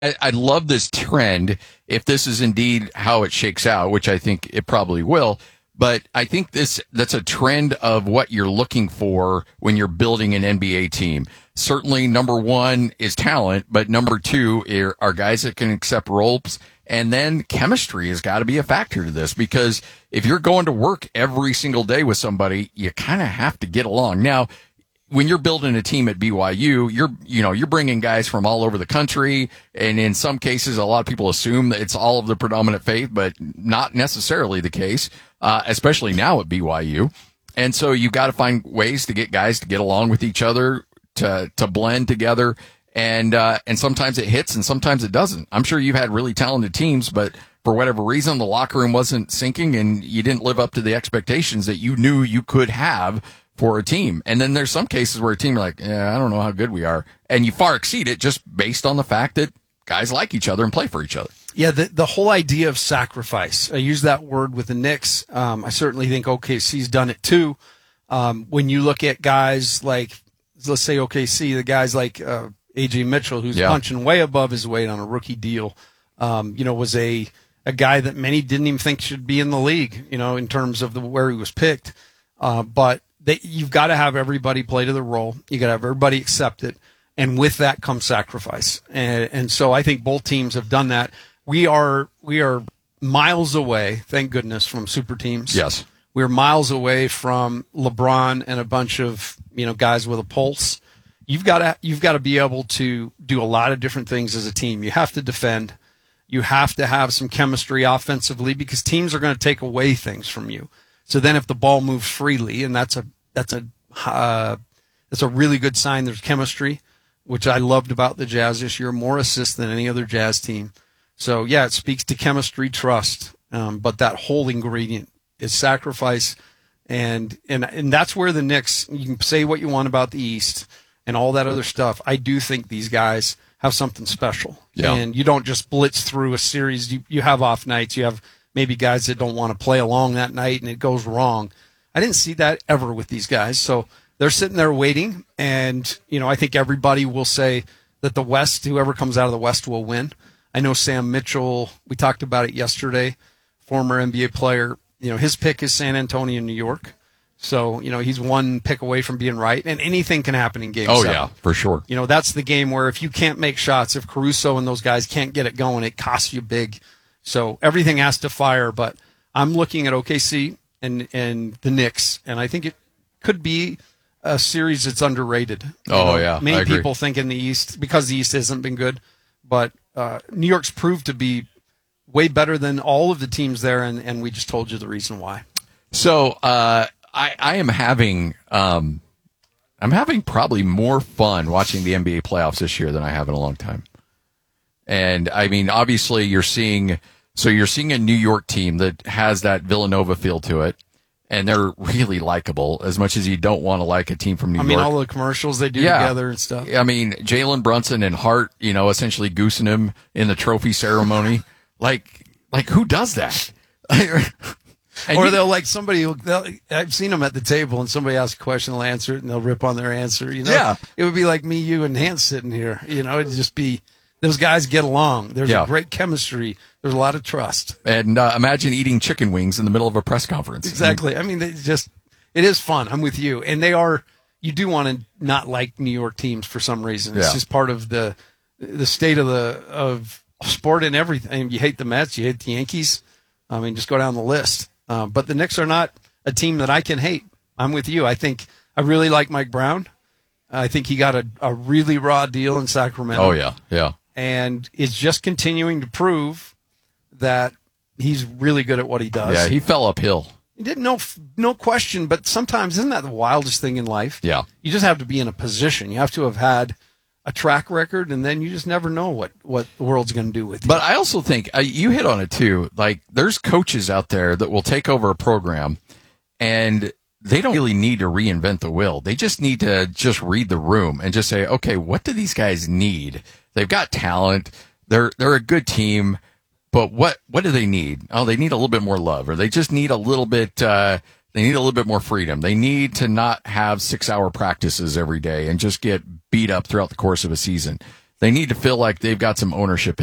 I love this trend if this is indeed how it shakes out, which I think it probably will. But I think that's a trend of what you're looking for when you're building an NBA team. Certainly number one is talent, but number two are guys that can accept roles. And then chemistry has got to be a factor to this, because if you're going to work every single day with somebody, you kind of have to get along. Now, when you're building a team at BYU, you're bringing guys from all over the country. And in some cases, a lot of people assume that it's all of the predominant faith, but not necessarily the case, especially now at BYU. And so you've got to find ways to get guys to get along with each other, to blend together. And sometimes it hits and sometimes it doesn't. I'm sure you've had really talented teams, but for whatever reason, the locker room wasn't sinking and you didn't live up to the expectations that you knew you could have for a team. And then there's some cases where a team are like, I don't know how good we are. And you far exceed it just based on the fact that guys like each other and play for each other. Yeah, the whole idea of sacrifice. I use that word with the Knicks. I certainly think OKC's done it too. When you look at guys like, let's say OKC, the guys like A.J. Mitchell, who's punching way above his weight on a rookie deal, was a guy that many didn't even think should be in the league, in terms of where he was picked. But you've got to have everybody play to the role. You got to have everybody accept it. And with that comes sacrifice. And so I think both teams have done that. We are miles away, thank goodness, from super teams. Yes. We're miles away from LeBron and a bunch of, guys with a pulse. You've got to be able to do a lot of different things as a team. You have to defend. You have to have some chemistry offensively, because teams are going to take away things from you. So then if the ball moves freely, and that's a really good sign there's chemistry, which I loved about the Jazz this year, more assists than any other Jazz team. So yeah, it speaks to chemistry, trust, but that whole ingredient is sacrifice. And that's where the Knicks, you can say what you want about the East and all that other stuff. I do think these guys have something special. Yeah. And you don't just blitz through a series. You have off nights. You have maybe guys that don't want to play along that night and it goes wrong. I didn't see that ever with these guys. So they're sitting there waiting. And, I think everybody will say that the West, whoever comes out of the West will win. I know Sam Mitchell, we talked about it yesterday, former NBA player. His pick is San Antonio and New York. So, he's one pick away from being right, and anything can happen in game 7. Oh, yeah, for sure. That's the game where if you can't make shots, if Caruso and those guys can't get it going, it costs you big. So everything has to fire, but I'm looking at OKC and the Knicks, and I think it could be a series that's underrated. Yeah, many people think in the East, because the East hasn't been good, but New York's proved to be way better than all of the teams there, and we just told you the reason why. So I am having probably more fun watching the NBA playoffs this year than I have in a long time. And I mean, obviously you're seeing a New York team that has that Villanova feel to it, and they're really likable, as much as you don't want to like a team from New York. I mean, all the commercials they do together and stuff. I mean, Jalen Brunson and Hart, essentially goosing him in the trophy ceremony. Like who does that? Or they'll I've seen them at the table and somebody asks a question, they'll answer it and they'll rip on their answer. Yeah. It would be like me, you, and Hans sitting here. It'd just be, those guys get along. There's a great chemistry. There's a lot of trust. And imagine eating chicken wings in the middle of a press conference. Exactly. I mean, it is fun. I'm with you. And you do want to not like New York teams for some reason. It's just part of the state of sport and everything. I mean, you hate the Mets, you hate the Yankees. I mean, just go down the list. But the Knicks are not a team that I can hate. I'm with you. I really like Mike Brown. I think he got a really raw deal in Sacramento. Oh, yeah, yeah. And is just continuing to prove that he's really good at what he does. Yeah, he fell uphill. He didn't, no question, but sometimes isn't that the wildest thing in life? Yeah. You just have to be in a position. You have to have had a track record, and then you just never know what the world's going to do with you. But I also think, you hit on it too, like there's coaches out there that will take over a program and they don't really need to reinvent the wheel. They just need to just read the room and just say, okay, what do these guys need? They've got talent. They're a good team, but what do they need? Oh, they need a little bit more love, or they just need a little bit, they need a little bit more freedom. They need to not have 6-hour practices every day and just get beat up throughout the course of a season. They need to feel like they've got some ownership